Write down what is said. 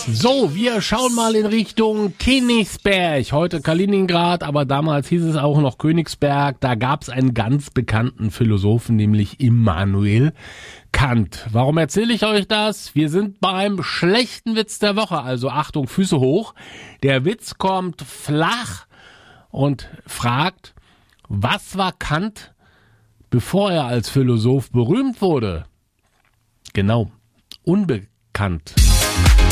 So, wir schauen mal in Richtung Königsberg. Heute Kaliningrad, aber damals hieß es auch noch Königsberg. Da gab es einen ganz bekannten Philosophen, nämlich Immanuel Kant. Warum erzähle ich euch das? Wir sind beim schlechten Witz der Woche, also Achtung, Füße hoch. Der Witz kommt flach und fragt, was war Kant, bevor er als Philosoph berühmt wurde? Genau, unbekannt.